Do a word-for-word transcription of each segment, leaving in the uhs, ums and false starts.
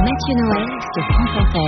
Mathieu Noël sur France Inter.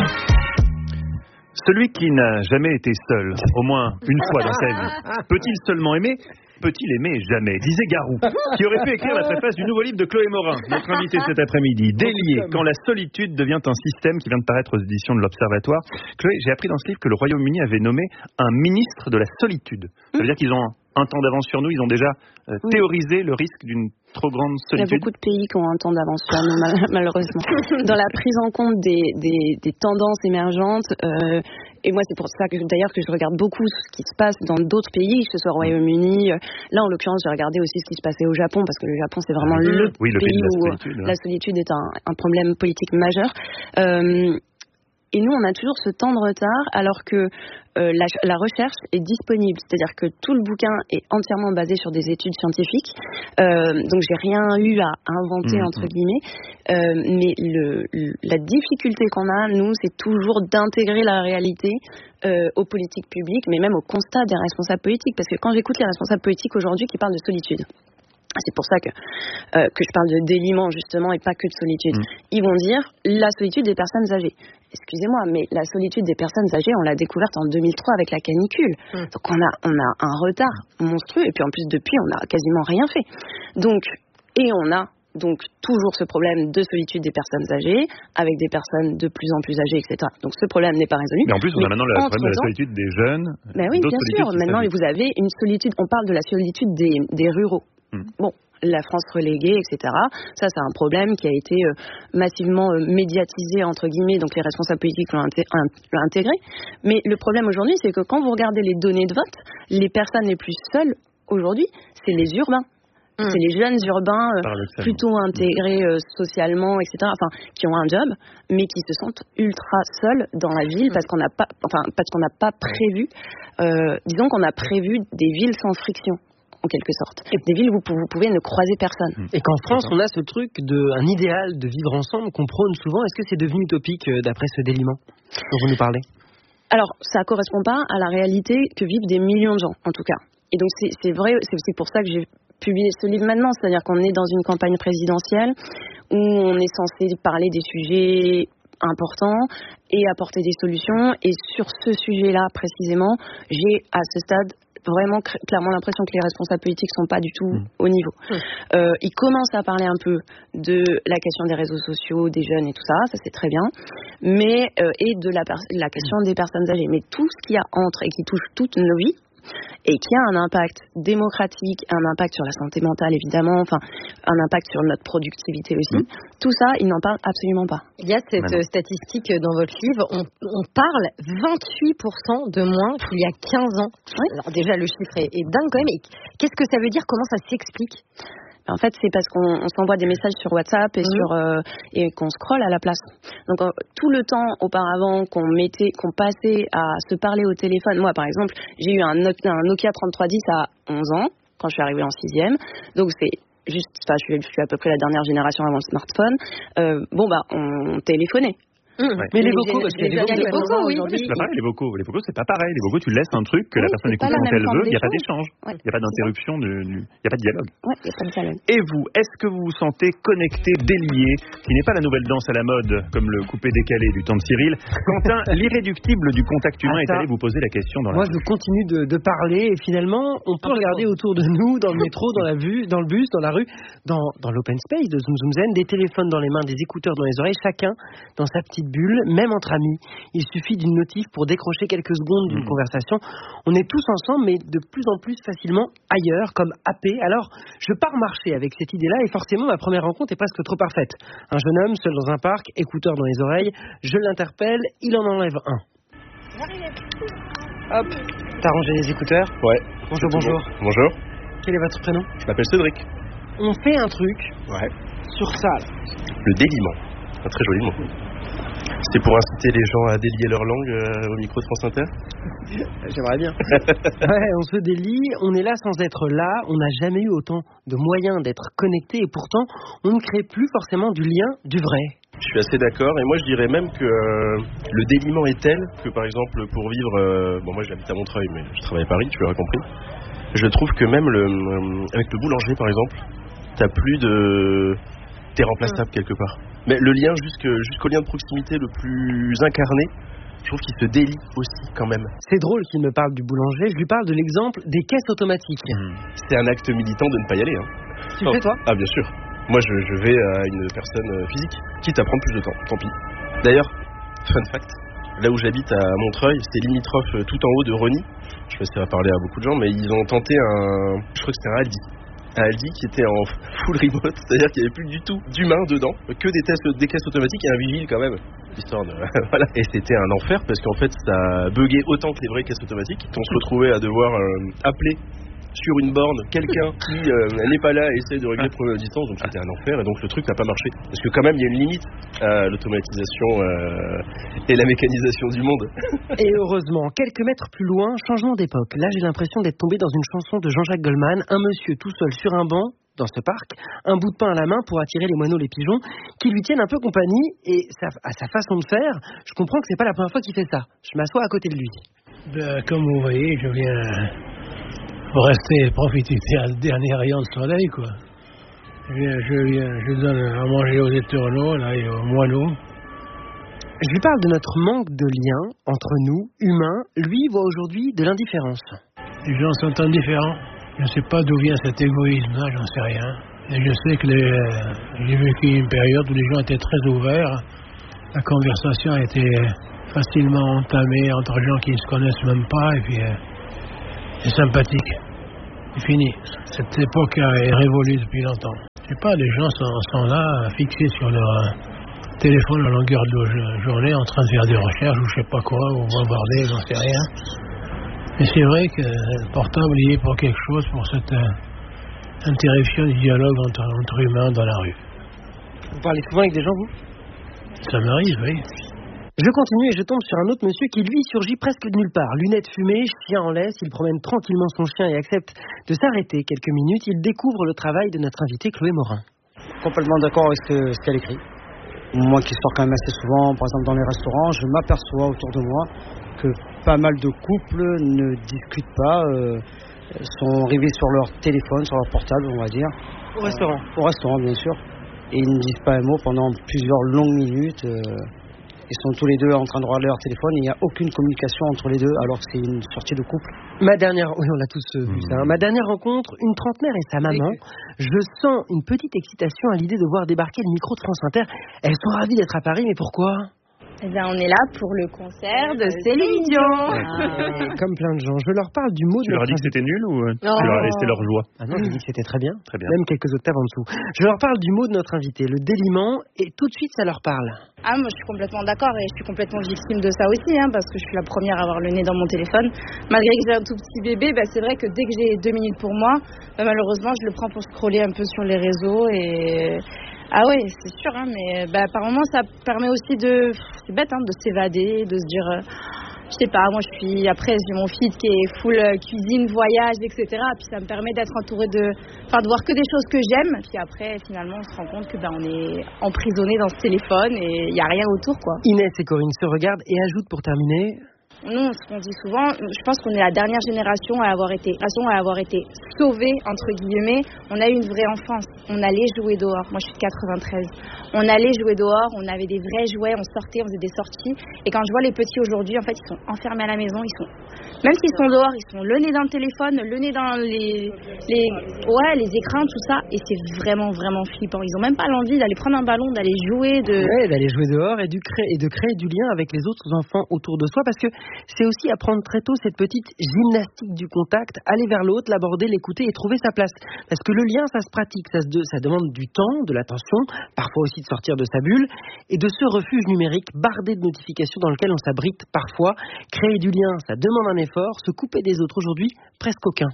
Celui qui n'a jamais été seul, au moins une fois dans sa vie, peut-il seulement aimer ? Peut-il aimer jamais ? Disait Garou, qui aurait pu écrire la préface du nouveau livre de Chloé Morin, notre invité cet après-midi. Délié, quand la solitude devient un système, qui vient de paraître aux éditions de l'Observatoire. Chloé, j'ai appris dans ce livre que le Royaume-Uni avait nommé un ministre de la solitude. Ça veut dire qu'ils ont un temps d'avance sur nous, ils ont déjà euh, oui. théorisé le risque d'une trop grande solitude. Il y a beaucoup de pays qui ont un temps d'avance sur nous, mal- malheureusement. Dans la prise en compte des, des, des tendances émergentes, euh, et moi c'est pour ça que d'ailleurs que je regarde beaucoup ce qui se passe dans d'autres pays, que ce soit au Royaume-Uni. Là en l'occurrence j'ai regardé aussi ce qui se passait au Japon, parce que le Japon c'est vraiment mmh. le, oui, le pays, pays où la solitude, où hein. la solitude est un, un problème politique majeur. Euh, Et nous, on a toujours ce temps de retard, alors que euh, la, la recherche est disponible. C'est-à-dire que tout le bouquin est entièrement basé sur des études scientifiques. Euh, donc, j'ai rien eu à inventer, mmh. entre guillemets. Euh, mais le, le, la difficulté qu'on a, nous, c'est toujours d'intégrer la réalité euh, aux politiques publiques, mais même au constat des responsables politiques. Parce que quand j'écoute les responsables politiques aujourd'hui qui parlent de solitude, c'est pour ça que, euh, que je parle de déliement, justement, et pas que de solitude. Mmh. Ils vont dire la solitude des personnes âgées. Excusez-moi, mais la solitude des personnes âgées, on l'a découverte en deux mille trois avec la canicule. Mmh. Donc on a, on a un retard monstrueux. Et puis en plus, depuis, on n'a quasiment rien fait. Donc, et on a donc toujours ce problème de solitude des personnes âgées, avec des personnes de plus en plus âgées, et cetera. Donc ce problème n'est pas résolu. Mais en plus, on a maintenant le problème de la solitude des jeunes. Ben oui, bien sûr. Maintenant, vous avez une solitude. On parle de la solitude des, des ruraux. Mmh. Bon, la France reléguée, et cetera. Ça, c'est un problème qui a été euh, massivement euh, médiatisé, entre guillemets, donc les responsables politiques l'ont, inté- l'ont intégré. Mais le problème aujourd'hui, c'est que quand vous regardez les données de vote, les personnes les plus seules aujourd'hui, c'est les urbains. Mmh. C'est les jeunes urbains euh, plutôt intégrés euh, socialement, et cetera. Enfin, qui ont un job, mais qui se sentent ultra seuls dans la ville mmh. parce qu'on n'a pas, enfin, parce qu'on n'a pas prévu, euh, disons qu'on a prévu des villes sans friction. En quelque sorte. Et des villes où vous, vous pouvez ne croiser personne. Et qu'en France, on a ce truc de un idéal de vivre ensemble qu'on prône souvent. Est-ce que c'est devenu utopique d'après ce déliement dont vous nous parlez ? Alors, ça ne correspond pas à la réalité que vivent des millions de gens, en tout cas. Et donc, c'est, c'est vrai, c'est aussi pour ça que j'ai publié ce livre maintenant. C'est-à-dire qu'on est dans une campagne présidentielle où on est censé parler des sujets importants et apporter des solutions. Et sur ce sujet-là, précisément, j'ai, à ce stade, vraiment clairement l'impression que les responsables politiques sont pas du tout mmh. au niveau. Mmh. Euh, ils commencent à parler un peu de la question des réseaux sociaux, des jeunes et tout ça, ça c'est très bien, mais euh, et de la, per- la question des personnes âgées. Mais tout ce qu'il y a entre et qui touche toutes nos vies, et qui a un impact démocratique, un impact sur la santé mentale évidemment, enfin un impact sur notre productivité aussi. Mmh. Tout ça, ils n'en parlent absolument pas. Il y a cette Maintenant. statistique dans votre livre, on, on parle vingt-huit pour cent de moins qu'il y a quinze ans. Oui. Alors déjà le chiffre est, est dingue quand même, et qu'est-ce que ça veut dire, comment ça s'explique ? En fait, c'est parce qu'on on s'envoie des messages sur WhatsApp et, mmh. sur, euh, et qu'on scrolle à la place. Donc, euh, tout le temps auparavant qu'on mettait, qu'on passait à se parler au téléphone. Moi, par exemple, j'ai eu un, un Nokia trente-trois dix à onze ans, quand je suis arrivée en sixième. Donc, c'est juste, enfin, je, je suis à peu près la dernière génération avant le smartphone. Euh, bon, bah, on téléphonait. Mmh. Ouais. Mais les vocaux, parce qu'il y a des vocaux, vocaux oui. aujourd'hui. C'est pas pareil, les vocaux. Les vocaux, c'est pas pareil. Les vocaux, tu laisses un truc que oui, la personne écoute quand elle veut. Il n'y a pas d'échange. Il n'y a pas d'interruption. Il n'y a pas de dialogue. Oui, il n'y a pas de dialogue. Et vous, est-ce que vous vous sentez connecté, délié, qui n'est pas la nouvelle danse à la mode, comme le coupé-décalé du temps de Cyril ? Quentin, l'irréductible du contact humain, est allé vous poser la question dans la... Moi, je continue de, de parler. Et finalement, on peut regarder autour de nous, dans le métro, dans la vue, dans le bus, dans la rue, dans, dans l'open space de Zoom Zoom Zen, des téléphones dans les mains, des écouteurs dans les oreilles, chacun dans sa petite bulle, même entre amis. Il suffit d'une notif pour décrocher quelques secondes d'une mmh. conversation. On est tous ensemble, mais de plus en plus facilement ailleurs, comme happés. Alors, je pars marcher avec cette idée-là, et forcément, ma première rencontre est presque trop parfaite. Un jeune homme, seul dans un parc, écouteur dans les oreilles, je l'interpelle, il en enlève un. Hop, t'as rangé les écouteurs ? Ouais. Bonjour, bonjour. Bon. Bonjour. Quel est votre prénom ? Je m'appelle Cédric. On fait un truc ouais. sur ça, là. Le déliement. Un très joli mot. C'est pour inciter les gens à délier leur langue euh, au micro de France Inter ? J'aimerais bien. Ouais, on se délie, on est là sans être là, on n'a jamais eu autant de moyens d'être connectés, et pourtant, on ne crée plus forcément du lien, du vrai. Je suis assez d'accord, et moi je dirais même que euh, le déliement est tel que, par exemple, pour vivre... Euh, bon, moi j'habite à Montreuil, mais je travaille à Paris, tu l'auras compris. Je trouve que même le, euh, avec le boulanger, par exemple, t'as plus de... t'es remplaçable quelque part. Mais le lien jusque, jusqu'au lien de proximité le plus incarné, je trouve qu'il se délie aussi quand même. C'est drôle qu'il me parle du boulanger, je lui parle de l'exemple des caisses automatiques. Mmh. C'est un acte militant de ne pas y aller. Hein. Tu le fais toi ? Ah bien sûr. Moi je, je vais à une personne physique, quitte à prendre plus de temps, tant pis. D'ailleurs, fun fact, là où j'habite à Montreuil, c'est limitrophe tout en haut de Rony. Je sais pas si ça va parler à beaucoup de gens, mais ils ont tenté un, je crois que c'était un Aldi. Un Aldi qui était en full remote, c'est-à-dire qu'il n'y avait plus du tout d'humain dedans, que des, tests, des caisses automatiques et un vigile quand même. Histoire de... voilà. Et c'était un enfer parce qu'en fait ça buguait autant que les vraies caisses automatiques. On se retrouvait à devoir euh, appeler sur une borne quelqu'un qui euh, n'est pas là et essaie de régler le problème à distance, donc c'était un enfer et donc le truc n'a pas marché. Parce que quand même il y a une limite à l'automatisation euh, et la mécanisation du monde. Et heureusement, quelques mètres plus loin, changement d'époque. Là j'ai l'impression d'être tombé dans une chanson de Jean-Jacques Goldman, un monsieur tout seul sur un banc dans ce parc, un bout de pain à la main pour attirer les moineaux, les pigeons, qui lui tiennent un peu compagnie, et sa, à sa façon de faire, je comprends que c'est pas la première fois qu'il fait ça. Je m'assois à côté de lui. Ben, comme vous voyez, je viens rester, profiter des derniers rayons de soleil, quoi. Je viens, je viens, je donne à manger aux éternaux, là, et aux moineaux. Je lui parle de notre manque de lien entre nous, humains. Lui voit aujourd'hui de l'indifférence. Les gens sont indifférents. Je ne sais pas d'où vient cet égoïsme-là, j'en sais rien. Et je sais que les, j'ai vécu une période où les gens étaient très ouverts. La conversation a été facilement entamée entre gens qui ne se connaissent même pas, et puis euh, c'est sympathique. C'est fini. Cette époque est révolue depuis longtemps. Je sais pas, les gens sont, sont là, fixés sur leur euh, téléphone à longueur de la journée, en train de faire des recherches, ou je sais pas quoi, ou bombarder, j'en sais rien. Mais c'est vrai que le portable y est pour quelque chose, pour cette euh, interruption du dialogue entre, entre humains dans la rue. Vous parlez souvent avec des gens, vous ? Ça m'arrive, oui. Je continue et je tombe sur un autre monsieur qui, lui, surgit presque de nulle part. Lunettes fumées, chien en laisse, il promène tranquillement son chien et accepte de s'arrêter quelques minutes. Il découvre le travail de notre invitée Chloé Morin. Complètement d'accord avec ce, ce qu'elle écrit. Moi qui sors quand même assez souvent, par exemple dans les restaurants, je m'aperçois autour de moi que pas mal de couples ne discutent pas, euh, sont rivés sur leur téléphone, sur leur portable, on va dire. Au restaurant euh, Au restaurant, bien sûr. Et ils ne disent pas un mot pendant plusieurs longues minutes. Euh, ils sont tous les deux en train de regarder leur téléphone. Il n'y a aucune communication entre les deux, alors que c'est une sortie de couple. Ma dernière, oui, on l'a tous euh, vu ça. Hein. Ma dernière rencontre, une trentenaire et sa maman. Je sens une petite excitation à l'idée de voir débarquer le micro de France Inter. Elles sont ravies d'être à Paris, mais pourquoi ? Eh bien, on est là pour le concert de Céline Dion. Ah, comme plein de gens. Je leur parle du mot tu de... Tu leur as dit que c'était nul ou non. tu leur as laissé leur joie ? Ah non, j'ai dit que c'était très bien. Très bien. Même quelques octaves en dessous. Je leur parle du mot de notre invité, le déliement, et tout de suite, ça leur parle. Ah, moi, je suis complètement d'accord et je suis complètement victime de ça aussi, hein, parce que je suis la première à avoir le nez dans mon téléphone. Malgré que j'ai un tout petit bébé, bah, c'est vrai que dès que j'ai deux minutes pour moi, bah, malheureusement, je le prends pour scroller un peu sur les réseaux et... Ah ouais, c'est sûr, hein, mais bah, par moments ça permet aussi de, c'est bête, hein, de s'évader, de se dire, euh, je sais pas, moi je suis, après j'ai mon feed qui est full euh, cuisine, voyage, et cetera. Puis ça me permet d'être entourée de, enfin de voir que des choses que j'aime. Puis après finalement on se rend compte que bah, on est emprisonné dans ce téléphone et il y a rien autour, quoi. Inès et Corinne se regardent et ajoutent pour terminer. Nous, ce qu'on dit souvent, je pense qu'on est la dernière génération à avoir été, à avoir été sauvée, entre guillemets. On a eu une vraie enfance. On allait jouer dehors. Moi, je suis de quatre-vingt-treize. On allait jouer dehors, on avait des vrais jouets, on sortait, on faisait des sorties. Et quand je vois les petits aujourd'hui, en fait, ils sont enfermés à la maison. Ils sont, même s'ils sont dehors, ils sont le nez dans le téléphone, le nez dans les, les, ouais, les écrans, tout ça. Et c'est vraiment, vraiment flippant. Ils ont même pas l'envie d'aller prendre un ballon, d'aller jouer, de... Ouais, d'aller jouer dehors et, du créer, et de créer du lien avec les autres enfants autour de soi, parce que c'est aussi apprendre très tôt cette petite gymnastique du contact, aller vers l'autre, l'aborder, l'écouter et trouver sa place. Parce que le lien, ça se pratique, ça, se de, ça demande du temps, de l'attention, parfois aussi de sortir de sa bulle, et de ce refuge numérique bardé de notifications dans lequel on s'abrite parfois. Créer du lien, ça demande un effort, se couper des autres aujourd'hui, presque aucun.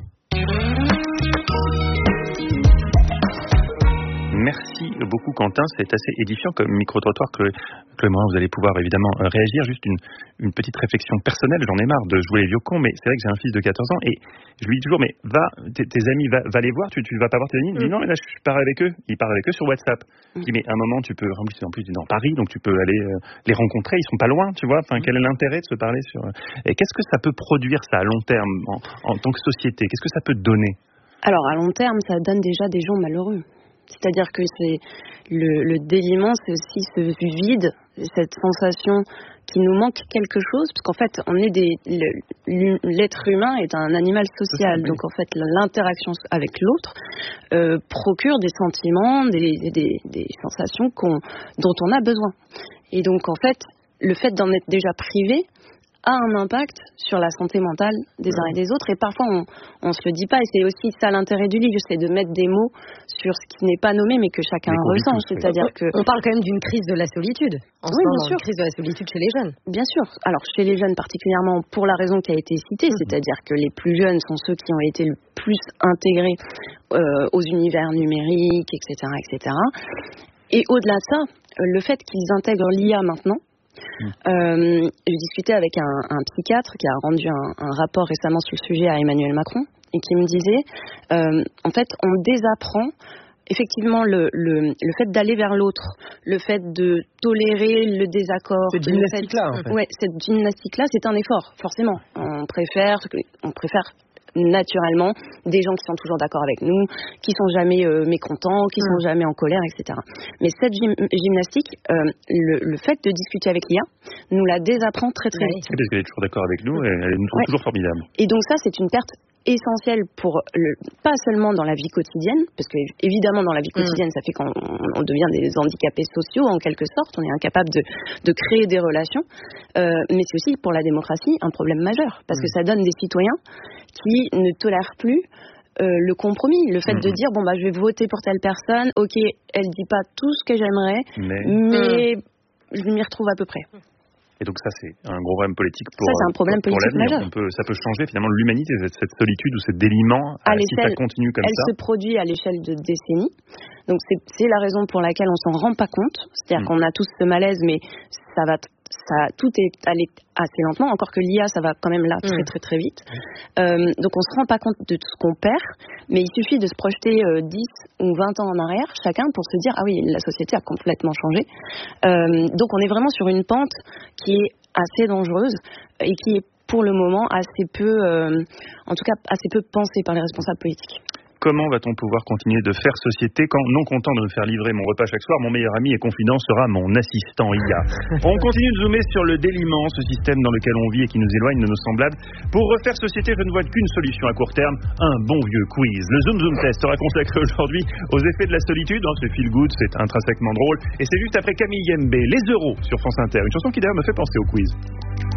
Merci beaucoup Quentin, c'est assez édifiant comme micro-trottoir. Chloé, Chloé Morin, vous allez pouvoir évidemment réagir. Juste une, une petite réflexion personnelle, j'en ai marre de jouer les vieux cons, mais c'est vrai que j'ai un fils de quatorze ans et je lui dis toujours, mais va, tes, tes amis, va, va les voir, tu ne vas pas voir tes amis. Il me dit non, mais là je pars avec eux, il part avec eux sur WhatsApp. Je dis mais à un moment tu peux, en plus, en plus il est dans Paris, donc tu peux aller euh, les rencontrer, ils sont pas loin, tu vois, enfin quel est l'intérêt de se parler sur... Et qu'est-ce que ça peut produire ça à long terme en, en tant que société? Qu'est-ce que ça peut donner? Alors à long terme, ça donne déjà des gens malheureux. C'est-à-dire que c'est le, le déliement, c'est aussi ce vide, cette sensation qui nous manque quelque chose, parce qu'en fait, on est des, le, l'être humain est un animal social, oui. Donc en fait, l'interaction avec l'autre euh, procure des sentiments, des, des, des sensations qu'on, dont on a besoin. Et donc en fait, le fait d'en être déjà privé a un impact sur la santé mentale des uns et des autres, et parfois on on se le dit pas, et c'est aussi ça l'intérêt du livre, c'est de mettre des mots sur ce qui n'est pas nommé mais que chacun ressent, c'est-à-dire que on parle quand même d'une crise de la solitude en oui, ce moment, bien sûr. Une crise de la solitude chez les jeunes. Bien sûr. Alors chez les jeunes particulièrement pour la raison qui a été citée, mmh. c'est-à-dire que les plus jeunes sont ceux qui ont été le plus intégrés euh, aux univers numériques, et cetera, et cetera. Et au-delà de ça, le fait qu'ils intègrent l'I A maintenant. Mmh. Euh, j'ai discuté avec un, un psychiatre qui a rendu un, un rapport récemment sur le sujet à Emmanuel Macron et qui me disait euh, en fait on désapprend effectivement le, le, le fait d'aller vers l'autre, le fait de tolérer le désaccord. Cette gymnastique-là en fait. Ouais, cette gymnastique-là c'est un effort forcément. On préfère, on préfère naturellement des gens qui sont toujours d'accord avec nous, qui sont jamais euh, mécontents, qui mmh. sont jamais en colère, et cetera. Mais cette gym- gymnastique, euh, le, le fait de discuter avec l'I A nous la désapprend très très vite. Oui, parce qu'elle est toujours d'accord avec nous et elle nous trouve ouais. toujours formidable. Et donc ça, c'est une perte essentielle pour le, pas seulement dans la vie quotidienne, parce que évidemment dans la vie quotidienne, mmh. ça fait qu'on on devient des handicapés sociaux en quelque sorte, on est incapable de, de créer des relations, euh, mais c'est aussi pour la démocratie un problème majeur, parce mmh. que ça donne des citoyens qui ne tolèrent plus euh, le compromis, le fait mmh. de dire bon bah je vais voter pour telle personne, ok, elle dit pas tout ce que j'aimerais, mais, mais mmh. je m'y retrouve à peu près. Et donc ça, c'est un gros problème politique pour, ça, c'est un problème pour, pour politique l'avenir. majeur. On peut, ça peut changer finalement l'humanité, cette, cette solitude ou ce déliement, à si ça continue comme elle ça. Elle se produit à l'échelle de décennies. Donc c'est, c'est la raison pour laquelle on s'en rend pas compte. C'est-à-dire mmh. qu'on a tous ce malaise, mais ça va... T- Ça, tout est allé assez lentement, encore que l'I A, ça va quand même là très très très vite. Euh, donc on se rend pas compte de tout ce qu'on perd, mais il suffit de se projeter euh, dix ou vingt ans en arrière, chacun, pour se dire, ah oui, la société a complètement changé. Euh, donc on est vraiment sur une pente qui est assez dangereuse et qui est pour le moment assez peu, euh, en tout cas assez peu pensée par les responsables politiques. Comment va-t-on pouvoir continuer de faire société quand, non content de me faire livrer mon repas chaque soir, mon meilleur ami et confident sera mon assistant I A? On continue de zoomer sur le déliement, ce système dans lequel on vit et qui nous éloigne de nos semblables. Pour refaire société, je ne vois qu'une solution à court terme, un bon vieux quiz. Le Zoom Zoom Test sera consacré aujourd'hui aux effets de la solitude. Hein, c'est feel good, c'est intrinsèquement drôle. Et c'est juste après Camille Yembe, Les Euros sur France Inter. Une chanson qui d'ailleurs me fait penser au quiz.